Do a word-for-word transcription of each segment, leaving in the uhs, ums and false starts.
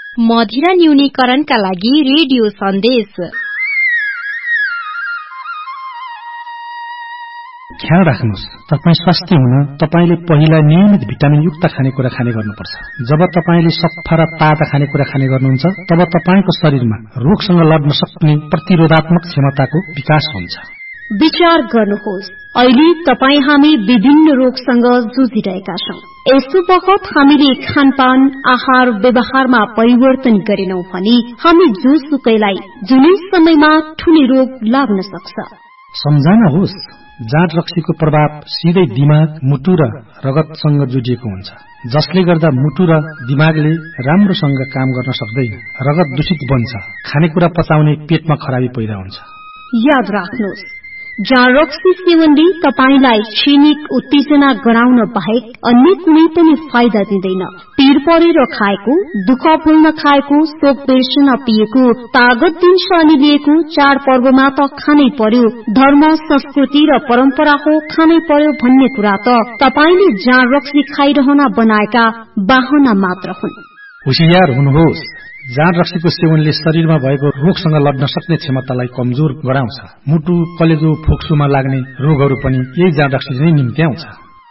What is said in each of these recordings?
मधिरा न्यूनीकरणका लागि रेडियो सन्देश। ख्याल राख्नुहोस्, तपाईँ स्वास्थ्य हुन तपाईले पहिला नियमित भिटामिन युक्त खानेकुरा खाने गर्नुपर्छ। जब तपाईले सफा र ताजा खानेकुरा खाने गर्नुहुन्छ तब तपाईको शरीरमा रोगसँग लड्न सक्ने प्रतिरोधात्मक क्षमताको विकास हुन्छ। विचार गर्नुहोस्, अहिले तपाई हामी विभिन्न रोगसँग जुझिरहेका छौं। यसो बखत हामीले खानपान आहार व्यवहारमा परिवर्तन गरेनौं भने हामी जोसुकैलाई जुनै समयमा ठूलो रोग लाग्न सक्छ। सम्झनुहोस्, जाँड रक्सीको प्रभाव सिधै दिमाग, मुटु र रगतसँग जोडिएको हुन्छ, जसले गर्दा मुटु र दिमागले राम्रोसँग काम गर्न सक्दैन। रगत दूषित बन्छ, खानेकुरा पचाउने पेटमा खराबी पैदा हुन्छ। याद राख्नुहोस्, जाँड रक्सी सेवनले तपाईलाई क्षणिक उत्तेजना गराउन बाहेक अन्य कुनै पनि फाइदा दिँदैन। पीर परेर खाएको, दुःख भुल्न खाएको, शोक बिर्सन पिएको, तागत दिन्छ अनि लिएको चाडपर्वमा त खानै पर्यो, धर्म संस्कृति र परम्परा हो खानै पर्यो भन्ने कुरा त तपाईले जाँड रक्सी खाइरहन बनाएका बाहना मात्र हुन्। होशियार हुनुहोस्, जाँड रक्सीको सेवनले शरीरमा भएको रोगसँग लड्न सक्ने क्षमतालाई कमजोर गराउँछ। मुटु, कलेजो, फोक्सोमा लाग्ने रोगहरू पनि यही जाँड रक्सीले नै निम्त्याउँछ।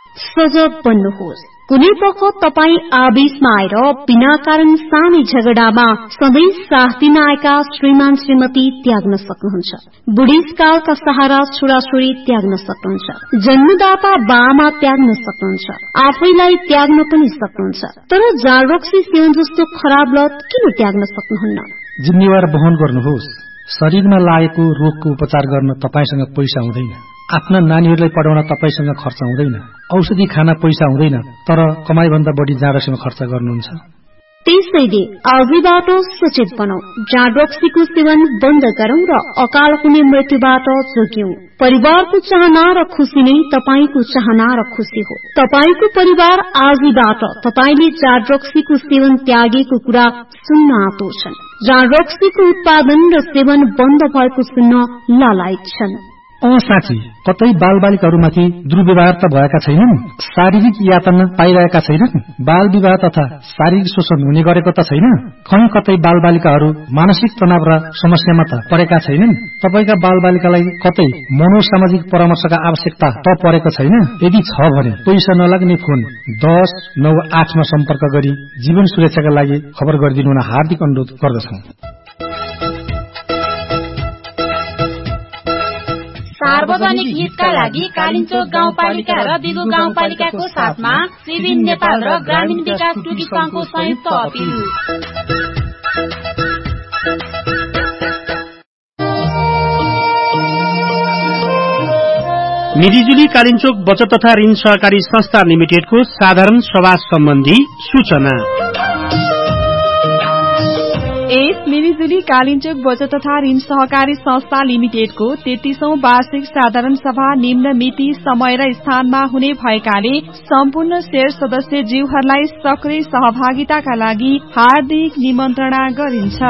सजग बन्नुहोस्, कुनै बखत तपाई आवेशमा आएर बिना कारण सानै झगडामा सधैँ साथ दिन आएका श्रीमान श्रीमती त्याग्न सक्नुहुन्छ। बुढेसकालका सहारा छोराछोरी त्याग्न सक्नुहुन्छ। जन्मदाता बाआमा त्याग्न सक्नुहुन्छ। आफैलाई त्याग्न पनि सक्नुहुन्छ। तर जाँड रक्सी सेवन जस्तो खराब लत किन त्याग्न सक्नुहुन्न? जिम्मेवार वहन गर्नुहोस्। शरीरमा लागेको रोगको उपचार गर्न तपाईसँग पैसा हुँदैन। आफ्ना नानीहरूलाई पढाउन तपाईसँग खर्च हुँदैन। औषधि खान पैसा हुँदैन, तर कमाईभन्दा बढी जाँड रक्सीमा खर्च गर्नुहुन्छ। त्यसैले आजैबाट सचेत बनौं, जाँड रक्सीको सेवन बन्द गरौं र अकाल हुने मृत्युबाट जोग्यौं। परिवारको चाहना र खुशी नै तपाईको चाहना र खुशी हो। तपाईको परिवार आजैबाट तपाईले जाँड रक्सीको सेवन त्यागेको कुरा सुन्न आतुर छन्। जाँड रक्सीको उत्पादन र सेवन बन्द भएको सुन्न लालायत छन्। अँ साँच्ची, कतै बालबालिकाहरूमाथि दुर्व्यवहार त भएका छैनन्? शारीरिक यातना पाइरहेका छैनन्? बाल विवाह तथा शारीरिक शोषण हुने गरेको त छैन? कहीँ कतै बालबालिकाहरू मानसिक तनाव र समस्यामा त परेका छैनन्? तपाईका बालबालिकालाई कतै मनोसामाजिक परामर्शका आवश्यकता त परेको छैन? यदि छ भने पैसा नलाग्ने फोन दस नौ आठमा सम्पर्क गरी जीवन सुरक्षाका लागि खबर गरिदिनु हुन हार्दिक अनुरोध गर्दछौं। सार्वजनिक हितका लागि कालिन्चोक गाउँपालिका र दिगो गाउँपालिकाको साथमा सिभिन नेपाल र ग्रामीण विकास टुकी संघको संयुक्त अपिल। मिरिजुली कालिन्चोक बचत तथा ऋण सहकारी संस्था लिमिटेडको साधारण सभा सम्बन्धी सूचना। एस मिरिजुली कालिन्चोक बचत तथा ऋण सहकारी संस्था लिमिटेडको तेत्तीसौं वार्षिक साधारण सभा निम्न मिति, समय र स्थानमा हुने भएकाले सम्पूर्ण शेयर सदस्य जीवहरूलाई सक्रिय सहभागिताका लागि हार्दिक निमन्त्रणा गरिन्छ।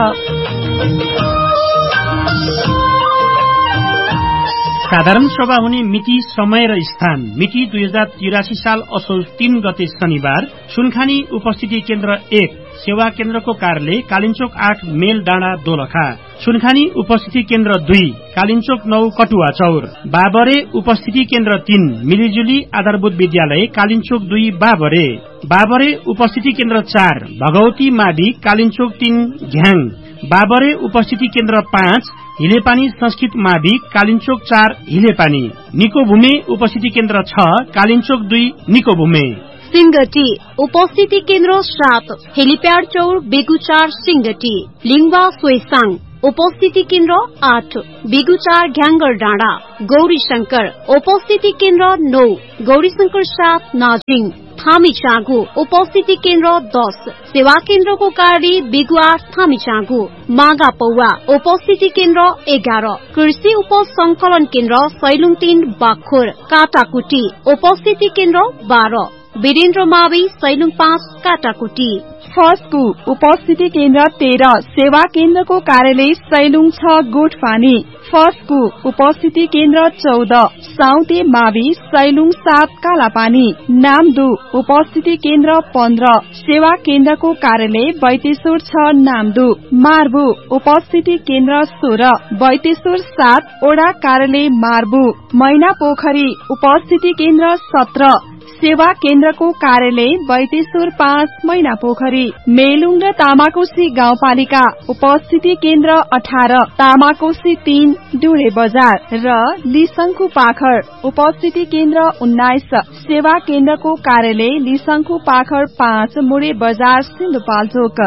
साधारण सभा हुने मिति, समय र स्थान। मिति दुई हजार तिरासी साल असोज तीन गते शनिबार, सुनखानी उपस्थिति केन्द्र एक, सेवा केन्द्रको कार्यालय कालिन्चोक आठ मेल डाँडा दोलखा। सुनखानी उपस्थिति केन्द्र दुई, कालिन्चोक नौ कटुवा चौर। बाबरे उपस्थिति केन्द्र तीन, मिलिजुली आधारभूत विद्यालय कालिन्चोक दुई बाबरे। बाबरे उपस्थिति केन्द्र चार, भगवती माडी कालिन्चोक तीन घ्याङ। बाबरे उपस्थिति केन्द्र पाँच, हिलेपानी संस्कृत मावि कालिन्चोक चार हिलेपानी। निकोभूमे उपस्थिति केन्द्र छ, कालिन्चोक दुई निकोभूमे। सिंगटी उपस्थिति केन्द्र सात, हेलिप्याड चौर बेगुचार सिंगटी। लिङ्बा सोइसाङ उपस्थिति केन्द्र आठ, बेगुचार घ्याङ्गर डाँडा। गौरी शंकर उपस्थिति केन्द्र नौ, गौरी शंकर सात नाजिङ। थामी चाँगु उपस्थिति केन्द्र दस, सेवा केन्द्रको कार्य बेगुआर थामी चाँगु। मागा पौवा उपस्थिति केन्द्र एघार, कृषि उपज संकलन केन्द्र सैलुङ तीन बाखोर। काटाकुटी उपस्थिति केन्द्र बाह्र, वीरेन्द्र मावि सैलुङ पाँच काटाकुटी। फर्स्टको उपस्थिति केन्द्र तेह्र सेवा केन्द्रको कार्यालय सैलुङ छ गोठपानी। फर्स्टको उपस्थिति केन्द्र चौध साउते मावि सैलुङ सात कालापानी। नामदु उपस्थिति केन्द्र पन्ध्र सेवा केन्द्रको कार्यालय बैतेश्वर छ नामदु। मार्बु उपस्थिति केन्द्र सोह्र बैतेश्वर सात ओडा कार्यालय मार्बु। मैना पोखरी उपस्थिति केन्द्र सत्र सेवा केन्द्रको कार्यालय बैतेश्वर पाँच मैना पोखरी। मेलुङ र तामाकोशी गाउँपालिका उपस्थिति केन्द्र अठार तामाकोशी तीन डुढे बजार र लिसङ्खु पाखर उपस्थिति केन्द्र उन्नाइस सेवा केन्द्रको कार्यालय लिसङ्खु पाखर पाँच मुडे बजार सिन्धुपाल्चोक।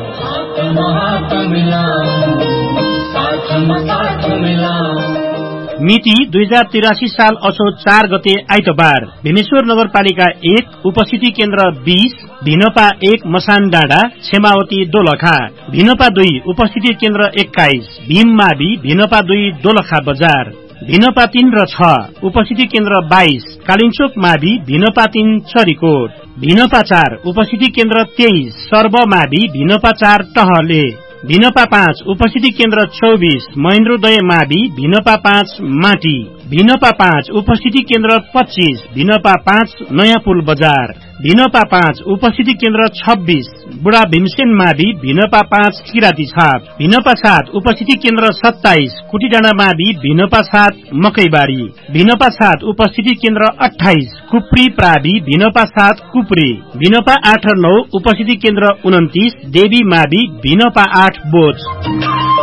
मिति दुई हजार तिरासी साल असोज चार गते आइतबार भीमेश्वर नगरपालिका एक उपस्थिति केन्द्र बीस भिनपा एक मसान डाँडा क्षेमावती दोलखा। भिनपा दुई उपस्थिति केन्द्र एक्काइस भीममावि भिनपा दुई दोलखा बजार। भिनपा तीन र छ उपस्थिति केन्द्र बाइस कालिन्चोक मावि भिनपा तीन चरीकोट। भिनपा चार उपस्थिति केन्द्र तेइस सर्वमावि भिनपा चार टहले। भिनपा पाँच उपस्थिति केन्द्र चौबीस महेन्द्रोदय मावि भिनपा पाँच माटी। भिनपा पाँच उपस्थिति केन्द्र पच्चीस भिनपा पाँच नयाँ पुल बजार। भिनपा पाँच उपस्थिति केन्द्र छब्बीस बुढा भीमसेन मावि भिनपा पाँच किराती छाप। भिनपा सात उपस्थिति केन्द्र सत्ताइस कुटीडाँडा मावि भिनपा सात मकैबारी। भिनपा सात उपस्थिति केन्द्र अठाइस कुप्री प्रावि भिनपा सात कुप्री। भिनपा आठ र नौ उपस्थिति केन्द्र उन्तिस देवी मावि भिनपा आठ बोच।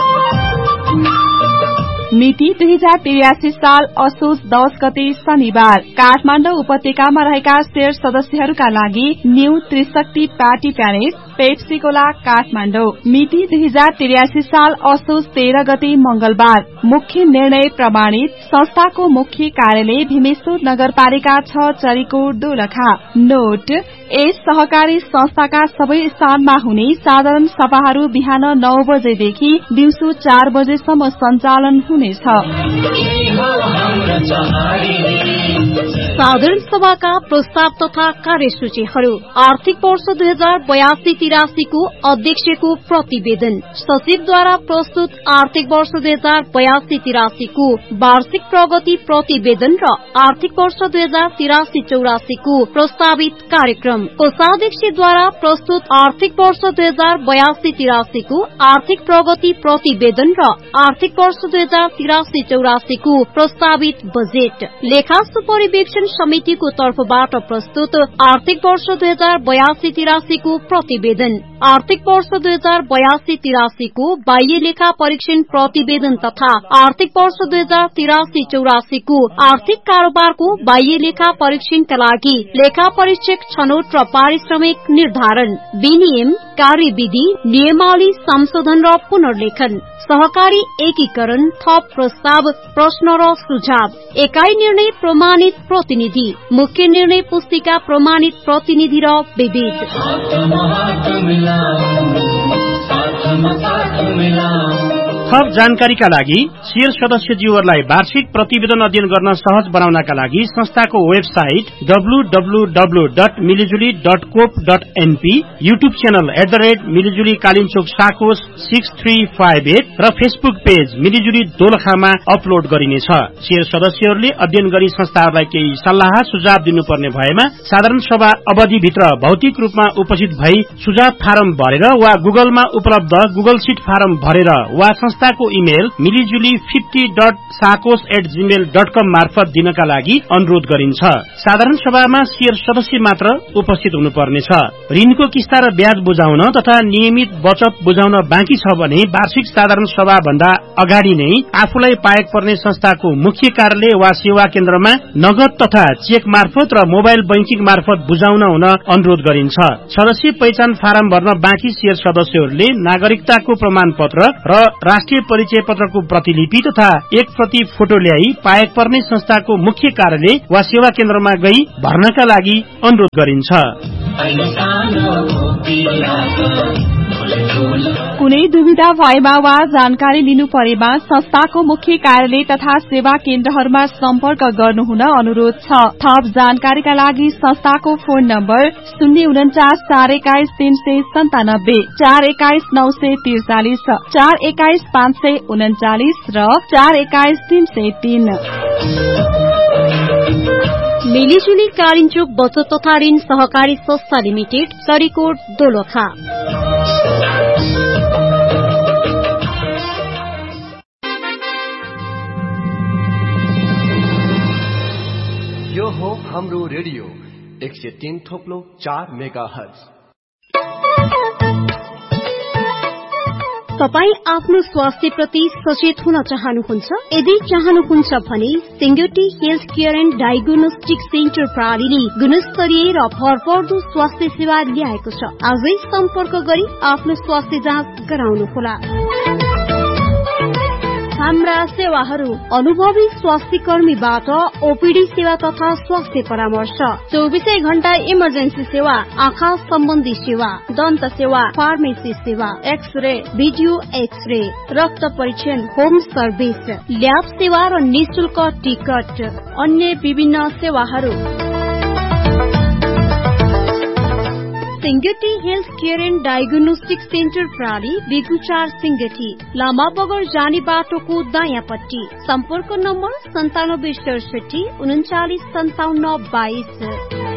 मिति दुई हजार त्रियासी साल असोज दस गते शनिबार काठमाडौँ उपत्यकामा रहेका शेयर सदस्यहरूका लागि न्यू त्रिशक्ति पार्टी प्यालेस पेप्सीकोला काठमाडौँ। मिति दुई हजार त्रियासी साल असोज तेह्र गते मंगलबार मुख्य निर्णय प्रमाणित संस्थाको मुख्य कार्यालय भीमेश्वर नगरपालिका छ चरीकोट दोलखा। नोट यस सहकारी संस्थाका सबै स्थानमा हुने साधारण सभाहरू बिहान नौ बजेदेखि दिउँसो चार बजेसम्म सञ्चालन हुनेछ। साधारण सभाका प्रस्ताव तथा कार्यसूचीहरू आर्थिक वर्ष दुई हजार बयासी तिरासीको अध्यक्षको प्रतिवेदन सचिवद्वारा प्रस्तुत आर्थिक वर्ष दुई हजार बयासी तिरासीको वार्षिक प्रगति प्रतिवेदन र आर्थिक वर्ष दुई हजार तिरासी चौरासीको प्रस्तावित कार्यक्रम कोषाध्यक्षद्वारा प्रस्तुत आर्थिक वर्ष दुई हजार बयासी तिरासीको आर्थिक प्रगति प्रतिवेदन र आर्थिक वर्ष दुई हजार तिरासी चौरासीको प्रस्तावित बजेट लेखा सुपरिवेक्षण समितिको तर्फबाट प्रस्तुत आर्थिक वर्ष दुई हजार बयासी तिरासीको प्रतिवेदन आर्थिक वर्ष दुई हजार बयासी तिरासीको बाह्य लेखा परीक्षण प्रतिवेदन तथा आर्थिक वर्ष दुई हजार तिरासी चौरासीको आर्थिक कारोबारको बाह्य लेखा परीक्षणका लागि लेखा परीक्षक छनौट र पारिश्रमिक निर्धारण विनियम कार्यविधि नियमावली संशोधन र पुनर्लेखन सहकारी एकीकरण थप प्रस्ताव प्रश्न र सुझाव एकाई निर्णय प्रमाणित प्रतिनिधि मुख्य निर्णय पुस्तिका प्रमाणित प्रतिनिधि र विविध। थप जानकारीका लागि शेयर सदस्यज्यूहरूलाई वार्षिक प्रतिवेदन अध्ययन गर्न सहज बनाउनका लागि संस्थाको website W W W dot मिलिजुली dot cope dot NP YouTube channel at the rate मिलिजुली Kalinchowk साकोस six three five at र फेसबुक पेज मिलिजुली दोलखामा अपलोड गरिनेछ। शेयर सदस्यहरूले अध्ययन गरी संस्थाहरूलाई केही सल्लाह सुझाव दिनुपर्ने भएमा साधारण सभा अवधिभित्र भौतिक रूपमा उपस्थित भई सुझाव फारम भरेर वा गुगलमा उपलब्ध गुगल सीट फारम भरेर वा संस्थाको email मिलिजुली fifty dot साकोस at Gmail dot कम मार्फत दिनका लागि अनुरोध गरिन्छ। साधारण सभामा शेयर सदस्य मात्र उपस्थित हुनुपर्नेछ। ऋणको किस्ता र ब्याज बुझाउन तथा नियमित बचत बुझाउन बाँकी छ भने वार्षिक साधारण सभा भन्दा अगाडि नै आफूलाई पाएक पर्ने संस्थाको मुख्य कार्यालय वा सेवा केन्द्रमा नगद तथा चेक मार्फत र मोबाइल बैंकिङ मार्फत बुझाउन हुन अनुरोध गरिन्छ। सदस्य पहिचान फारम भर्न बाँकी शेयर सदस्यहरूले नागरिकताको प्रमाण पत्र र राष्ट्रिय परिचय पत्रको प्रतिलिपि तथा एक प्रति फोटो ल्याई पाएक पर्ने संस्थाको मुख्य कार्यालय वा सेवा केन्द्रमा गई भर्नका लागि अनुरोध गरिन्छ। कुनै दुविधा भएमा वा जानकारी लिनु परेमा संस्थाको मुख्य कार्यालय तथा सेवा केन्द्रहरूमा सम्पर्क गर्नुहुन अनुरोध छ। थप जानकारीका लागि संस्थाको फोन नम्बर शून्य उन्चास चार एक्काइस तीन सय सन्तानब्बे चार एक्काइस नौ सय त्रिचालिस चार एक्काइस पाँच सय उन्चालिस र चार एक्काइस तीन सय तीन। मिलिजुली कालिन्चोक बचत तथा ऋण सहकारी संस्था लिमिटेड सरीकोट दोलखा। यो हो हाम्रो रेडियो एक सय तीन थोप्लो चार मेगा हर्ज। तपाई आफ्नो स्वास्थ्य प्रति सचेत हुन चाहनुहुन्छ? यदि चाहनुहुन्छ भने Singati health care and diagnostic centre प्रणालीले गुणस्तरीय र भरपर्दो स्वास्थ्य सेवा ल्याएको छ। आजै सम्पर्क गरी आफ्नो स्वास्थ्य जाँच गराउनुहोला। हाम्रा सेवाहरू अनुभवी स्वास्थ्य कर्मीबाट ओपीडी सेवा तथा स्वास्थ्य परामर्श, चौबीसै घण्टा इमर्जेन्सी सेवा, आँखा सम्बन्धी सेवा, दन्त सेवा, फार्मेसी सेवा, एक्सरे, भिडियो एक्सरे, रक्त परीक्षण, होम सर्भिस, ल्याब सेवा र निशुल्क टिकट, अन्य विभिन्न सेवाहरू। Singati health care and diagnostic centre प्रणाली बेगुचार सिंगटी लामा बगर जाने बाटोको दायाँपट्टि। सम्पर्क नम्बर सन्तानब्बे सडसठी उन्चालिस सन्ताउन्न बाइस।